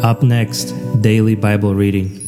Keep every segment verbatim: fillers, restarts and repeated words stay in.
Up next, Daily Bible Reading.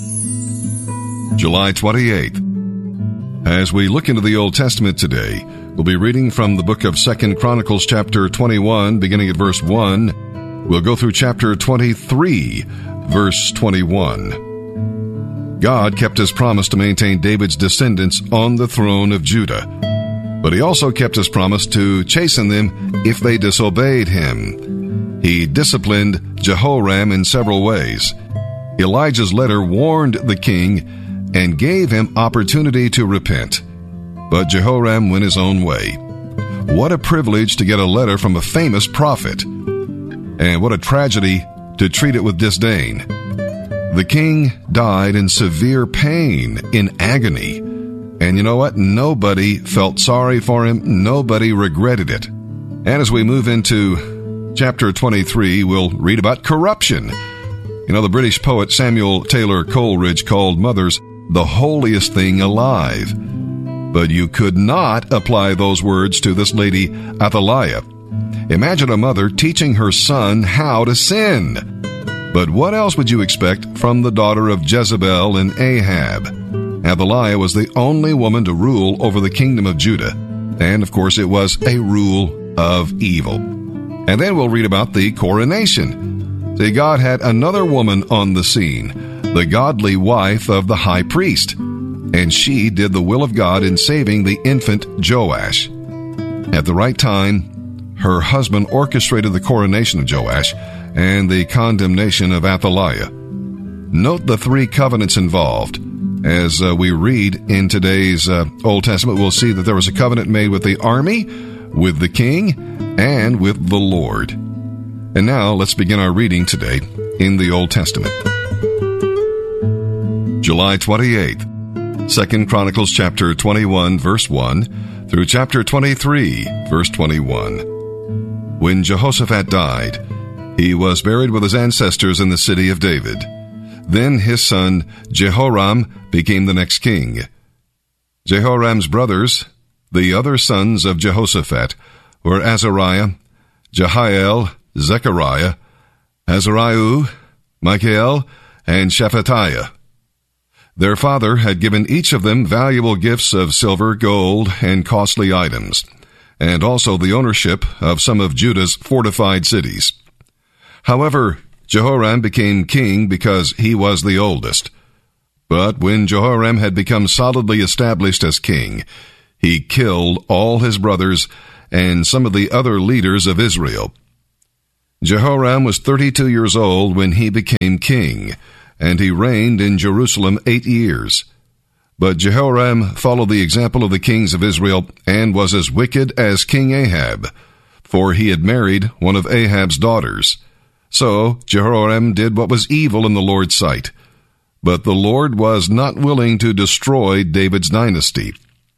July twenty-eighth. As we look into the Old Testament today, we'll be reading from the book of Second Chronicles chapter twenty-one, beginning at verse one. We'll go through chapter twenty-three, verse twenty-one. God kept his promise to maintain David's descendants on the throne of Judah, but he also kept his promise to chasten them if they disobeyed him. He disciplined Jehoram in several ways. Elijah's letter warned the king and gave him opportunity to repent. But Jehoram went his own way. What a privilege to get a letter from a famous prophet. And what a tragedy to treat it with disdain. The king died in severe pain, in agony. And you know what? Nobody felt sorry for him. Nobody regretted it. And as we move into chapter twenty-three, we'll read about corruption. You know, the British poet Samuel Taylor Coleridge called mothers the holiest thing alive. But you could not apply those words to this lady Athaliah. Imagine a mother teaching her son how to sin. But what else would you expect from the daughter of Jezebel and Ahab? Athaliah was the only woman to rule over the kingdom of Judah. And of course it was a rule of evil. And then we'll read about the coronation. See, God had another woman on the scene, the godly wife of the high priest, and she did the will of God in saving the infant Joash. At the right time, her husband orchestrated the coronation of Joash and the condemnation of Athaliah. Note the three covenants involved. As uh, we read in today's uh, Old Testament, we'll see that there was a covenant made with the army, with the king, and with the Lord. And now let's begin our reading today in the Old Testament. July twenty-eighth. Second Chronicles chapter twenty-one, verse one, through chapter twenty-three, verse twenty-one. When Jehoshaphat died, he was buried with his ancestors in the city of David. Then his son Jehoram became the next king. Jehoram's brothers, the other sons of Jehoshaphat, were Azariah, Jehiel, Zechariah, Azariah, Michael, and Shephatiah. Their father had given each of them valuable gifts of silver, gold, and costly items, and also the ownership of some of Judah's fortified cities. However, Jehoram became king because he was the oldest. But when Jehoram had become solidly established as king, he killed all his brothers and some of the other leaders of Israel. Jehoram was thirty-two years old when he became king, and he reigned in Jerusalem eight years. But Jehoram followed the example of the kings of Israel and was as wicked as King Ahab, for he had married one of Ahab's daughters. So Jehoram did what was evil in the Lord's sight. But the Lord was not willing to destroy David's dynasty.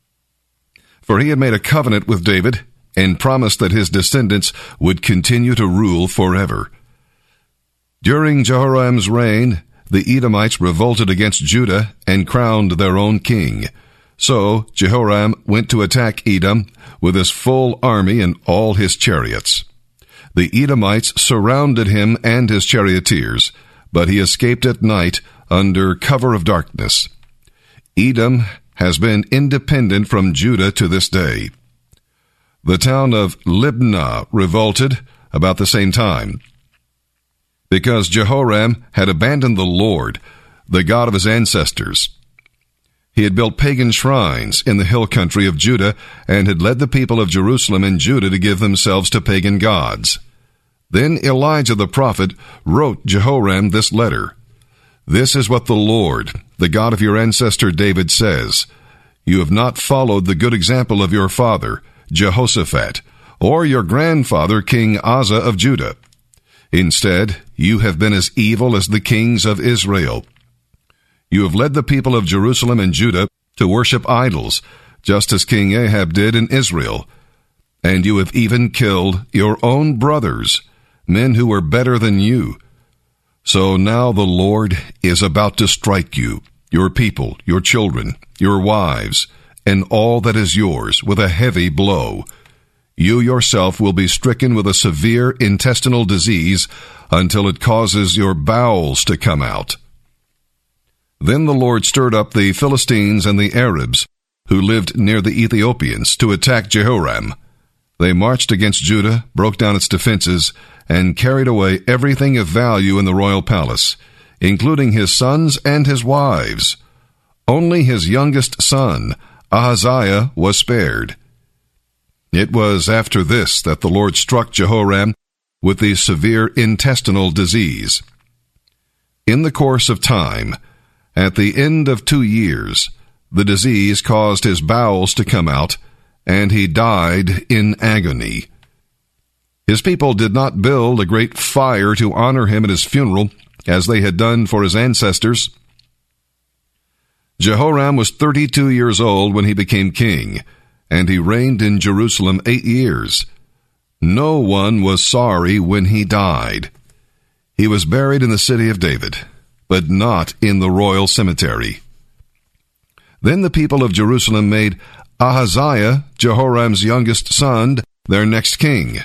For he had made a covenant with David and promised that his descendants would continue to rule forever. During Jehoram's reign, the Edomites revolted against Judah and crowned their own king. So Jehoram went to attack Edom with his full army and all his chariots. The Edomites surrounded him and his charioteers, but he escaped at night under cover of darkness. Edom has been independent from Judah to this day. The town of Libnah revolted about the same time, because Jehoram had abandoned the Lord, the God of his ancestors. He had built pagan shrines in the hill country of Judah and had led the people of Jerusalem and Judah to give themselves to pagan gods. Then Elijah the prophet wrote Jehoram this letter. This is what the Lord, the God of your ancestor David, says. You have not followed the good example of your father, Jehoshaphat, or your grandfather, King Asa of Judah. Instead, you have been as evil as the kings of Israel. You have led the people of Jerusalem and Judah to worship idols, just as King Ahab did in Israel. And you have even killed your own brothers, men who were better than you. So now the Lord is about to strike you, your people, your children, your wives, and all that is yours with a heavy blow. you yourself will be stricken with a severe intestinal disease until it causes your bowels to come out." Then the Lord stirred up the Philistines and the Arabs, who lived near the Ethiopians, to attack Jehoram. They marched against Judah, broke down its defenses, and carried away everything of value in the royal palace, including his sons and his wives. Only his youngest son, Ahaziah, was spared. It was after this that the Lord struck Jehoram with the severe intestinal disease. In the course of time, at the end of two years, the disease caused his bowels to come out, and he died in agony. His people did not build a great fire to honor him at his funeral, as they had done for his ancestors. Jehoram was thirty-two years old when he became king, and he reigned in Jerusalem eight years. No one was sorry when he died. He was buried in the city of David, but not in the royal cemetery. Then the people of Jerusalem made Ahaziah, Jehoram's youngest son, their next king.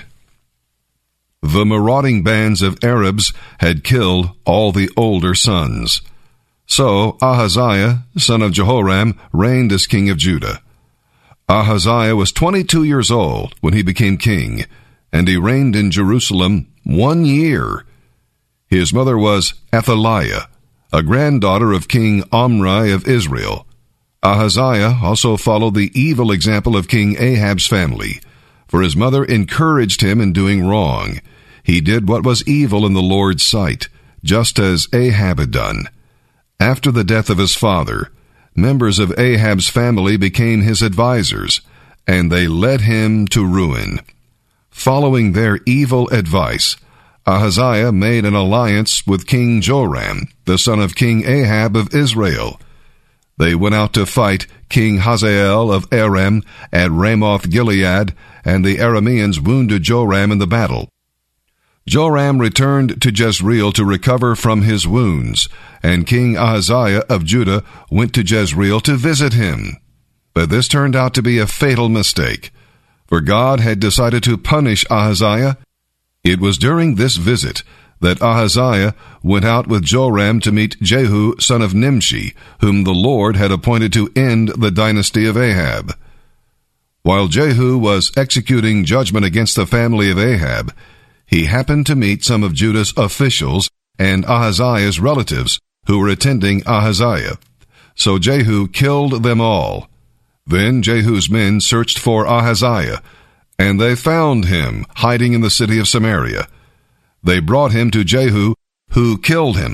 The marauding bands of Arabs had killed all the older sons. So Ahaziah, son of Jehoram, reigned as king of Judah. Ahaziah was twenty-two years old when he became king, and he reigned in Jerusalem one year. His mother was Athaliah, a granddaughter of King Omri of Israel. Ahaziah also followed the evil example of King Ahab's family, for his mother encouraged him in doing wrong. He did what was evil in the Lord's sight, just as Ahab had done. After the death of his father, members of Ahab's family became his advisers, and they led him to ruin. Following their evil advice, Ahaziah made an alliance with King Joram, the son of King Ahab of Israel. They went out to fight King Hazael of Aram at Ramoth-Gilead, and the Arameans wounded Joram in the battle. Joram returned to Jezreel to recover from his wounds, and King Ahaziah of Judah went to Jezreel to visit him. But this turned out to be a fatal mistake, for God had decided to punish Ahaziah. It was during this visit that Ahaziah went out with Joram to meet Jehu, son of Nimshi, whom the Lord had appointed to end the dynasty of Ahab. While Jehu was executing judgment against the family of Ahab, he happened to meet some of Judah's officials and Ahaziah's relatives who were attending Ahaziah. So Jehu killed them all. Then Jehu's men searched for Ahaziah, and they found him hiding in the city of Samaria. They brought him to Jehu, who killed him.